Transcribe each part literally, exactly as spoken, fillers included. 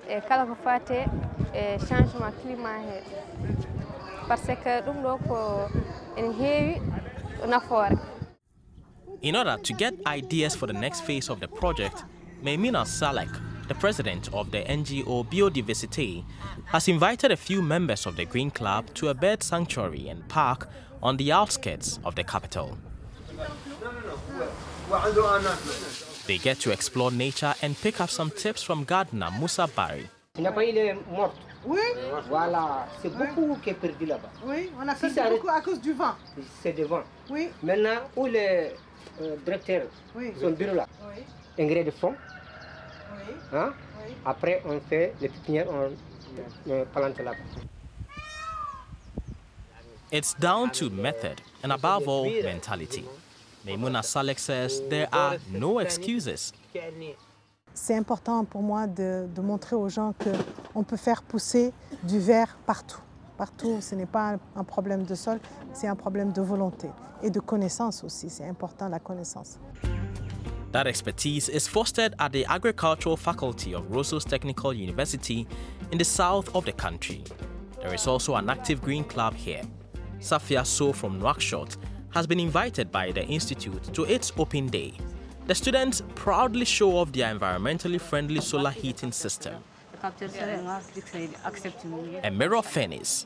e kala ko faate e changement climat he parce que dum do ko en heewi nafoore. In order to get ideas for the next phase of the project, Maimouna Salek, the president of the N G O Biodiversité, has invited a few members of the Green Club to a bird sanctuary and park on the outskirts of the capital. They get to explore nature and pick up some tips from gardener Moussa Barry. Oui, voilà, c'est beaucoup qui est perdu là-bas. Oui, on a perdu beaucoup à cause du vent. C'est du vent. Oui. Maintenant, où les euh, directeurs oui. sont bureaux là, oui. Engrais de fond. Oui. Hein? Oui. Après, on fait les pépinières, on, on plante là-bas. It's down to method and above all mentality. Maimouna Salek says there are no excuses. C'est important pour moi de, de montrer aux gens qu'on peut faire pousser du verre partout. Partout, ce n'est pas un problème de sol, c'est un problème de volonté et de connaissance aussi. C'est important la connaissance. That expertise is fostered at the Agricultural Faculty of Roseau Technical University in the south of the country. There is also an active green club here. Safia So from Nouakchott has been invited by the institute to its open day. The students proudly show off their environmentally friendly solar heating system. A mirror furnace.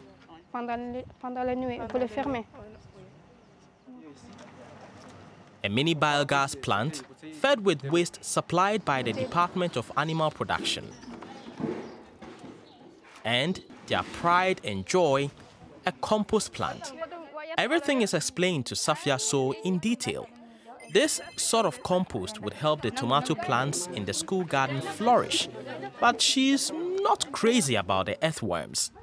A mini biogas plant fed with waste supplied by the Department of Animal Production. And their pride and joy, a compost plant. Everything is explained to Safia So in detail. This sort of compost would help the tomato plants in the school garden flourish, but she's not crazy about the earthworms.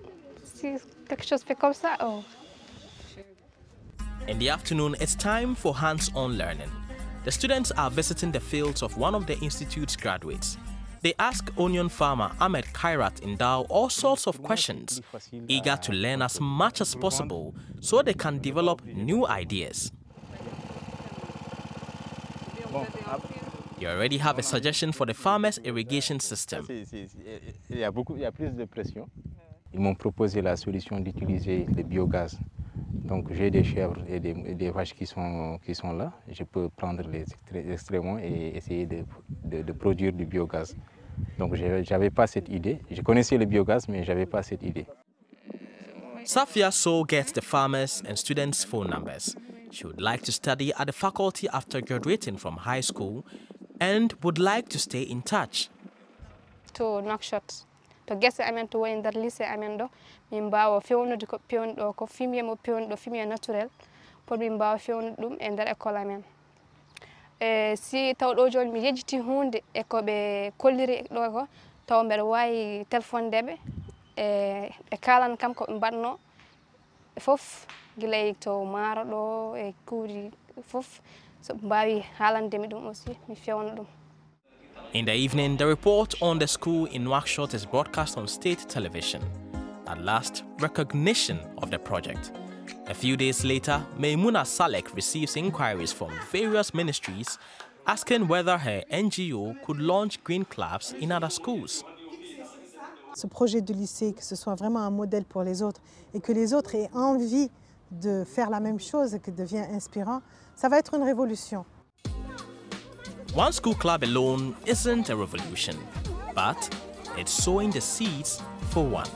In the afternoon, it's time for hands-on learning. The students are visiting the fields of one of the institute's graduates. They ask onion farmer Ahmed Kairat Indao all sorts of questions, eager to learn as much as possible so they can develop new ideas. You already have a suggestion for the farmers' irrigation system. Il y a beaucoup, il y a plus de pression. Ils m'ont proposé la solution d'utiliser le biogaz. Donc j'ai des chèvres et des, des vaches qui sont, qui sont là. Je peux prendre les excréments et essayer de, de, de produire du biogaz. Donc je n'avais pas cette idée. Je connaissais le biogaz, mais je n'avais pas cette idée. Safia So gets the farmers and students' phone numbers. She would like to study at the faculty after graduating from high school and would like to stay in touch. To Nouakchott, to guess amen to win that lycée amen do, min bawa fewnude ko pewndo ko fumier mo pewndo fumier naturel, pour min bawa fewnude dum e der école amen. E si taw do joni mi yejjiti hunde e ko be kolliri do ko taw mber wayi téléphone debe e e kalan kam ko mbanno fof gilay to maro do e kuuri fof so mbawi haalande mi dum aussi mi fewna dum. In the evening, the report on the school in Nouakchott is broadcast on state television. At last, recognition of the project. A few days later, Maimouna Salek receives inquiries from various ministries asking whether her N G O could launch green clubs in other schools. Ce projet de lycée, que ce soit vraiment un modèle pour les autres et que les autres aient envie de faire la même chose et que devient inspirant, ça va être une révolution. One school club alone isn't a revolution, but it's sowing the seeds for one.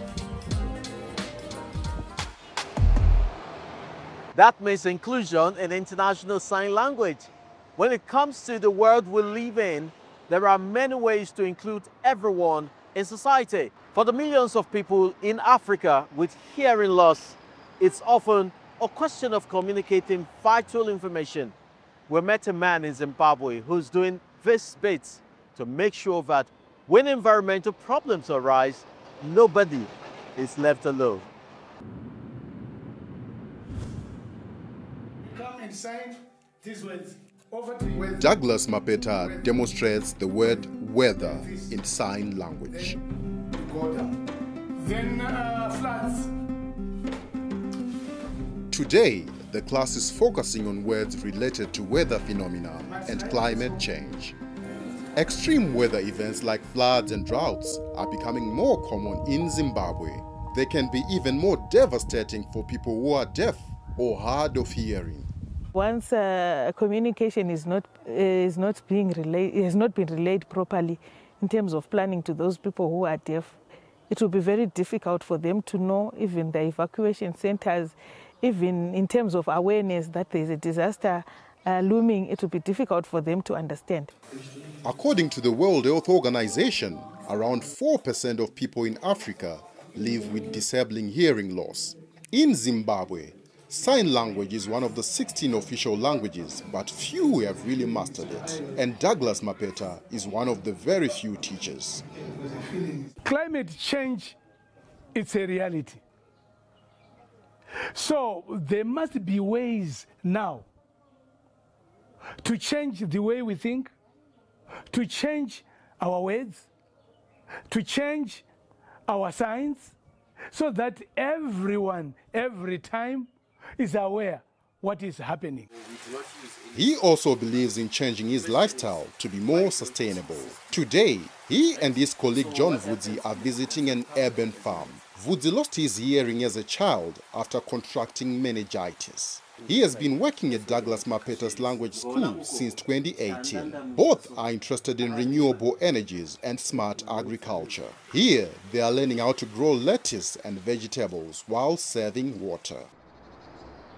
That means inclusion in international sign language. When it comes to the world we live in, there are many ways to include everyone in society. For the millions of people in Africa with hearing loss, it's often a question of communicating vital information. We met a man in Zimbabwe who's doing this bit to make sure that when environmental problems arise, nobody is left alone. Come and sign these words. Over to you. Douglas Mapeta demonstrates the word weather in sign language. Go down. Then uh, floods. Today, the class is focusing on words related to weather phenomena and climate change. Extreme weather events like floods and droughts are becoming more common in Zimbabwe. They can be even more devastating for people who are deaf or hard of hearing. Once uh, communication is not is not being relayed, has not been relayed properly in terms of planning to those people who are deaf, it will be very difficult for them to know even the evacuation centers, even in terms of awareness that there is a disaster uh, looming. It will be difficult for them to understand. According to the World Health Organization, around four percent of people in Africa live with disabling hearing loss. In Zimbabwe, sign language is one of the sixteen official languages, but few have really mastered it. And Douglas Mapeta is one of the very few teachers. Climate change, it's a reality. So there must be ways now to change the way we think, to change our words, to change our signs, so that everyone, every time, is aware what is happening. He also believes in changing his lifestyle to be more sustainable. Today, he and his colleague John Vudzi are visiting an urban farm. Vudzi lost his hearing as a child after contracting meningitis. He has been working at Douglas Mapeta's language school since twenty eighteen. Both are interested in renewable energies and smart agriculture. Here, they are learning how to grow lettuce and vegetables while saving water.